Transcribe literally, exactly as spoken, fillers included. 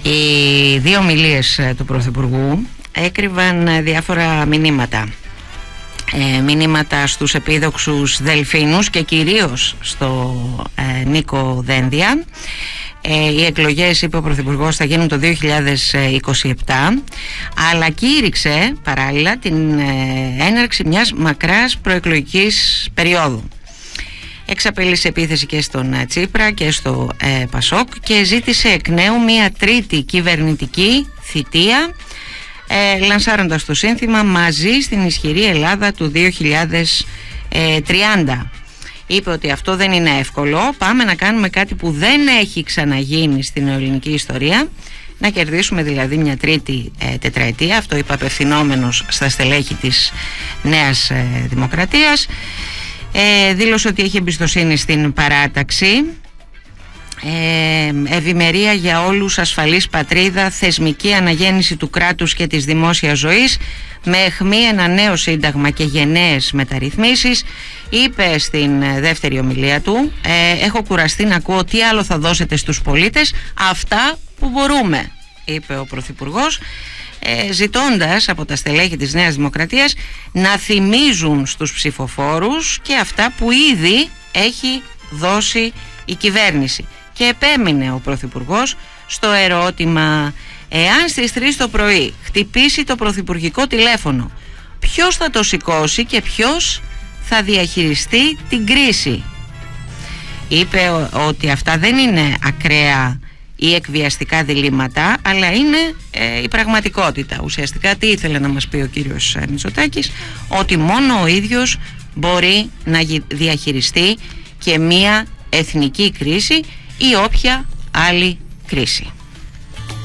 Οι δύο ομιλίες του Πρωθυπουργού έκρυβαν διάφορα μηνύματα. Ε, μηνύματα στους επίδοξους Δελφίνους και κυρίως στο ε, Νίκο Δένδια. Ε, οι εκλογές, είπε ο Πρωθυπουργός, θα γίνουν το δύο χιλιάδες είκοσι επτά, αλλά κήρυξε παράλληλα την ε, έναρξη μιας μακράς προεκλογικής περίοδου. Εξαπέλυσε επίθεση και στον Τσίπρα και στο ε, Πασόκ και ζήτησε εκ νέου μια τρίτη κυβερνητική θητεία, ε, λανσάροντας το σύνθημα «Μαζί στην ισχυρή Ελλάδα του δύο χιλιάδες τριάντα». Είπε ότι αυτό δεν είναι εύκολο, πάμε να κάνουμε κάτι που δεν έχει ξαναγίνει στην ελληνική ιστορία, να κερδίσουμε δηλαδή μια τρίτη ε, τετραετία. Αυτό είπε απευθυνόμενος στα στελέχη της Νέας ε, Δημοκρατίας. Ε, δήλωσε ότι έχει εμπιστοσύνη στην παράταξη, ε, ευημερία για όλους, ασφαλής πατρίδα, θεσμική αναγέννηση του κράτους και της δημόσιας ζωής, με αιχμή ένα νέο σύνταγμα και γενναίες μεταρρυθμίσεις. Είπε στην δεύτερη ομιλία του, ε, έχω κουραστεί να ακούω τι άλλο θα δώσετε στους πολίτες, αυτά που μπορούμε, είπε ο Πρωθυπουργός, ε, ζητώντας από τα στελέχη της Νέας Δημοκρατίας να θυμίζουν στους ψηφοφόρους και αυτά που ήδη έχει δώσει η κυβέρνηση. Και επέμεινε ο Πρωθυπουργός στο ερώτημα, εάν στις τρεις το πρωί χτυπήσει το πρωθυπουργικό τηλέφωνο, ποιος θα το σηκώσει και ποιος θα διαχειριστεί την κρίση. Είπε ότι αυτά δεν είναι ακραία ή εκβιαστικά διλήμματα, αλλά είναι ε, η πραγματικότητα. Ουσιαστικά τι ήθελε να μας πει ο κύριος Μητσοτάκης? Ότι μόνο ο ίδιος μπορεί να διαχειριστεί και μία εθνική κρίση ή όποια άλλη κρίση.